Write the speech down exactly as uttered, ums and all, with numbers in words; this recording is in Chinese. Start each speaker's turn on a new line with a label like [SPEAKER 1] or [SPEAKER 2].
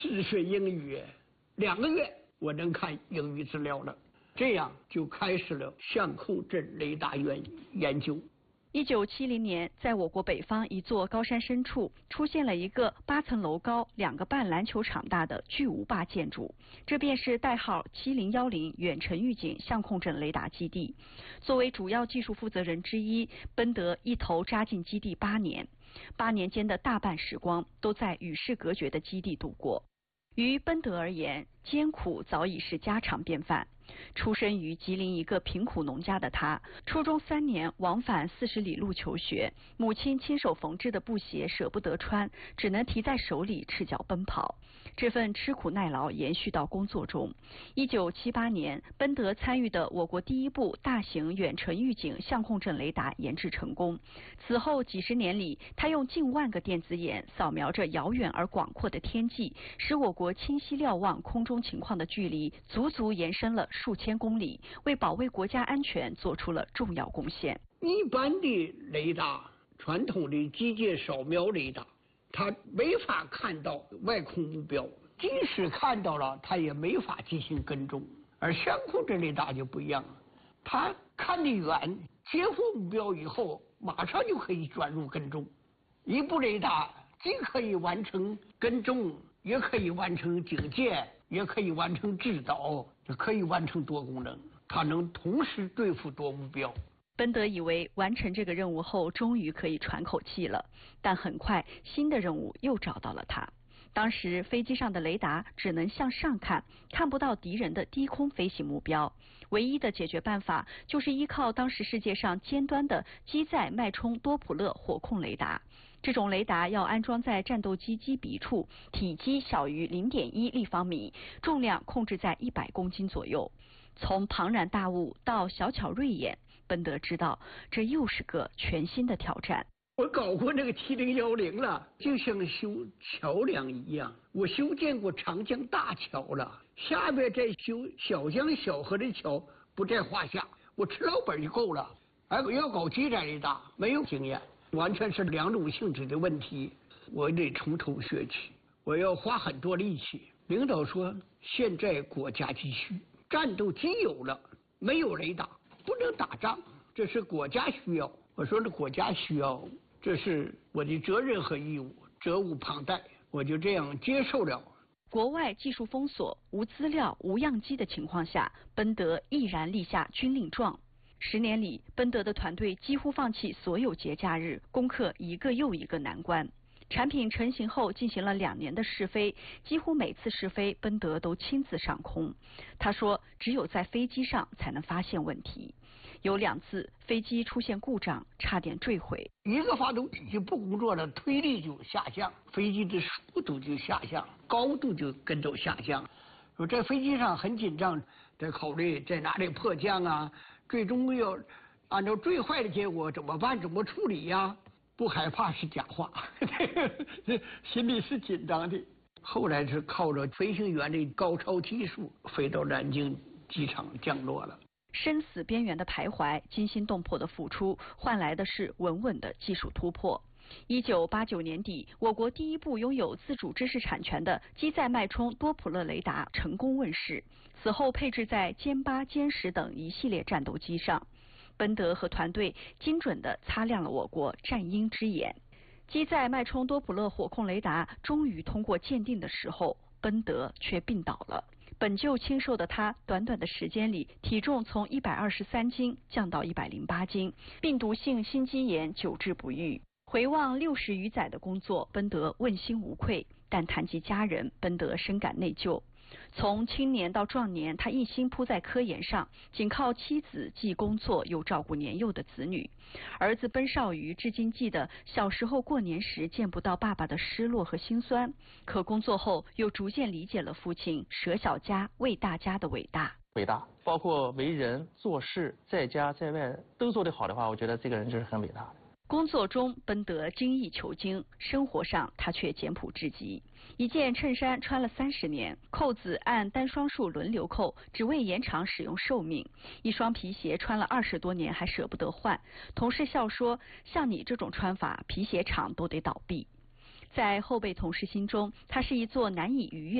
[SPEAKER 1] 自学英语，两个月我能看英语资料了，这样就开始了相控阵雷达研研究。
[SPEAKER 2] 一九七零年，在我国北方一座高山深处，出现了一个八层楼高、两个半篮球场大的巨无霸建筑，这便是代号七零一零远程预警相控阵雷达基地。作为主要技术负责人之一，奔德一头扎进基地八年，八年间的大半时光都在与世隔绝的基地度过。于奔德而言，艰苦早已是家常便饭。出身于吉林一个贫苦农家的他，初中三年往返四十里路求学，母亲亲手缝制的布鞋舍不得穿，只能提在手里赤脚奔跑。这份吃苦耐劳延续到工作中。一九七八年，奔德参与的我国第一部大型远程预警相控阵雷达研制成功。此后几十年里，他用近万个电子眼扫描着遥远而广阔的天际，使我国清晰瞭望空中情况的距离足足延伸了数千公里，为保卫国家安全做出了重要贡献。
[SPEAKER 1] 一般的雷达，传统的机械扫描雷达，它没法看到外空目标，即使看到了，它也没法进行跟踪。而相控阵雷达就不一样了，它看得远，接获目标以后，马上就可以转入跟踪。一部雷达既可以完成跟踪，也可以完成警戒，也可以完成制导，也可以完成多功能，它能同时对付多目标。
[SPEAKER 2] 奔德以为完成这个任务后，终于可以喘口气了，但很快新的任务又找到了他。当时飞机上的雷达只能向上看，看不到敌人的低空飞行目标。唯一的解决办法就是依靠当时世界上尖端的机载脉冲多普勒火控雷达。这种雷达要安装在战斗机机鼻处，体积小于 零点一立方米，重量控制在一百公斤左右。从庞然大物到小巧锐眼，奔德知道这又是个全新的挑战。
[SPEAKER 1] 我搞过那个七零一零了，就像修桥梁一样，我修建过长江大桥了，下面再修小江小河的桥不在话下，我吃老本就够了。而要搞机载雷达，没有经验，完全是两种性质的问题，我得从头学起，我要花很多力气。领导说现在国家急需，战斗机有了，没有雷达不能打仗，这是国家需要。我说这国家需要，这是我的责任和义务，责无旁贷，我就这样接受了。
[SPEAKER 2] 国外技术封锁、无资料、无样机的情况下，奔德毅然立下军令状。十年里，奔德的团队几乎放弃所有节假日，攻克一个又一个难关。产品成型后，进行了两年的试飞，几乎每次试飞，奔德都亲自上空。他说，只有在飞机上才能发现问题。有两次飞机出现故障，差点坠毁。
[SPEAKER 1] 一个发动机就不工作了，推力就下降，飞机的速度就下降，高度就跟着下降。说在飞机上很紧张，得考虑在哪里迫降啊，最终要按照最坏的结果怎么办，怎么处理呀？不害怕是假话，心里是紧张的。后来是靠着飞行员的高超技术，飞到南京机场降落了。
[SPEAKER 2] 生死边缘的徘徊，惊心动魄的付出，换来的是稳稳的技术突破。一九八九年底，我国第一部拥有自主知识产权的机载脉冲多普勒雷达成功问世，此后配置在歼八、歼十等一系列战斗机上。奔德和团队精准地擦亮了我国战鹰之眼。机载脉冲多普勒火控雷达终于通过鉴定的时候，奔德却病倒了。本就清瘦的他，短短的时间里，体重从一百二十三斤降到一百零八斤，病毒性心肌炎久治不愈。回望六十余载的工作，奔德问心无愧，但谈及家人，奔德深感内疚。从青年到壮年，他一心扑在科研上，仅靠妻子既工作又照顾年幼的子女。儿子奔少瑜至今记得小时候过年时见不到爸爸的失落和心酸，可工作后又逐渐理解了父亲舍小家为大家的伟大。
[SPEAKER 3] 伟大，包括为人做事，在家在外都做得好的话，我觉得这个人就是很伟大的。
[SPEAKER 2] 工作中，奔德精益求精；生活上，他却简朴至极。一件衬衫穿了三十年，扣子按单双数轮流扣，只为延长使用寿命；一双皮鞋穿了二十多年还舍不得换，同事笑说：“像你这种穿法，皮鞋厂都得倒闭。” 在后辈同事心中，它是一座难以逾越